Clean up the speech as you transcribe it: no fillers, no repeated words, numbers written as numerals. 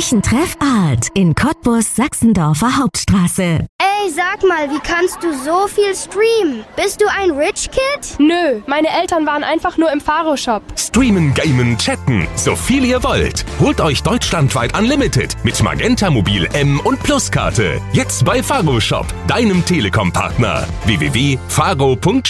Küchentreff Art in Cottbus, Sachsendorfer Hauptstraße. Ey, sag mal, wie kannst du so viel streamen? Bist du ein Rich Kid? Nö, meine Eltern waren einfach nur im Faro-Shop. Streamen, gamen, chatten, so viel ihr wollt. Holt euch deutschlandweit Unlimited mit Magenta Mobil M und Pluskarte. Jetzt bei Faro Shop, deinem Telekom-Partner. www.faro.shop